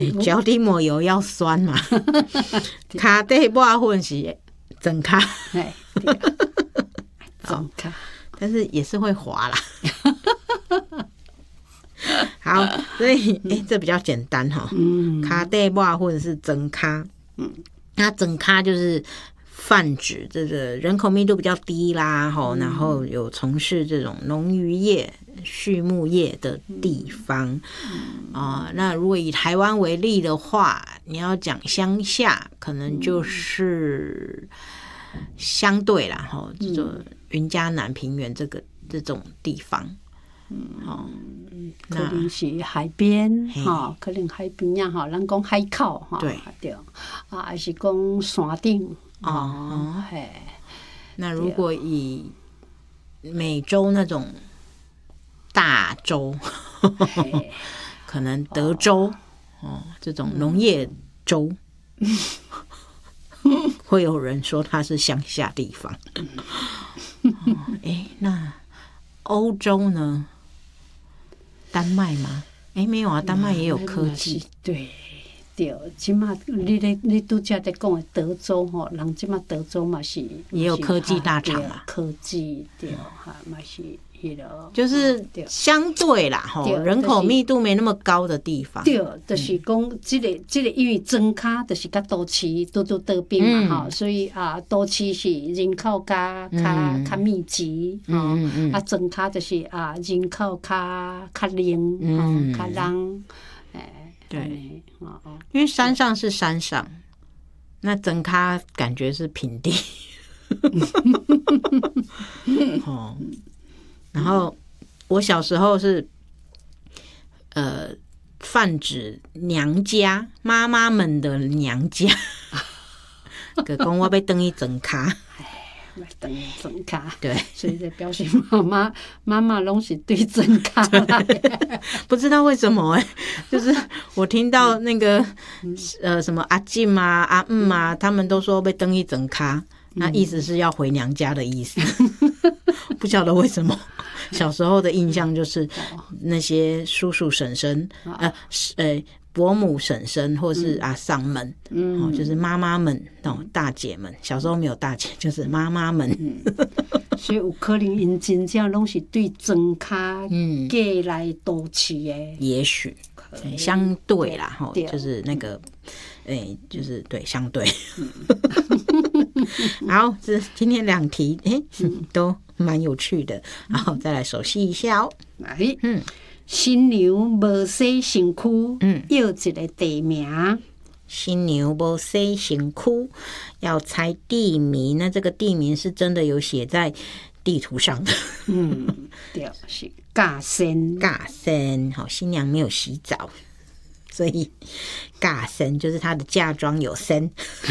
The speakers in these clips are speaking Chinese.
脚底抹油要酸嘛，脚底抹粉是整卡， 整卡， 但是也是会滑啦。好，所以这比较简单哈。脚底抹粉是整卡，那整卡就是泛指这个人口密度比较低啦，然后有从事这种农渔业、畜牧业的地方那如果以台湾为例的话，你要讲乡下，可能就是相对啦，这种云嘉南平原这种地方， 可能是海边可能海边呀咱讲海口对还是讲山顶那如果以美洲那种大洲，可能德州这种农业州，会有人说它是乡下地方。那欧洲呢？丹麦吗？没有啊，丹麦也有科技。 对，即马你拄则在讲的德州人即马德州嘛是也有科技大厂嘛， 科技对嘛是就是相对啦人口密度没那么高的地方。 对，就是讲这个因为庄脚就是甲都市拄得边嘛所以都市是人口较密集庄脚就是人口较零较人对，因为山上是山上，那庄脚感觉是平地。然后我小时候是泛指娘家妈妈们的娘家，就说我要回去庄脚， 等于庄脚， 对， 所以在表示妈妈拢是对庄脚来的， 不知道为什么就是我听到那个什么阿进阿他们都说要回去庄脚，那意思是要回娘家的意思。不晓得为什么，小时候的印象就是那些叔叔婶婶伯母婶婶或是阿桑们就是妈妈们大姐们，小时候没有大姐，就是妈妈们所以有可能因真正拢是对庄脚嫁来都市的， 也许相对啦就是那个就是对相对好，这今天2题都蛮有趣的，然后再来熟悉一下新娘无洗身躯要一个地名， 新娘无洗身躯要猜地名，那这个地名是真的有写在地图上的对，是嫁仙， 新娘没有洗澡，所以嫁仙就是她的嫁妆有仙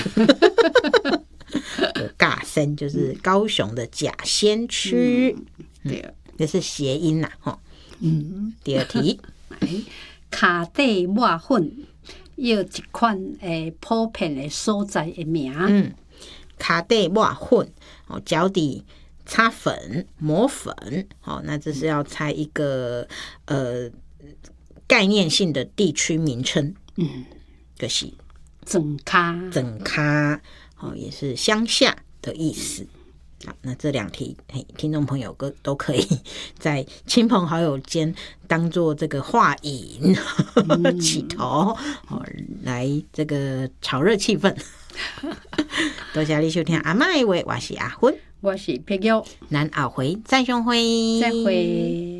尬仙就是高雄的假仙区，这是谐音啦第2题， 脚底抹粉要一款普遍的所在的名， 脚底抹粉脚底擦粉抹粉那这是要猜一个概念性的地区名称，就是庄脚也是乡下的意思。好，那这2题听众朋友都可以在亲朋好友间当做这个话引起头来这个炒热气氛多谢你收听阿嬷的话，我是阿芬， 我是碧玉， 咱后回再相会。 再会。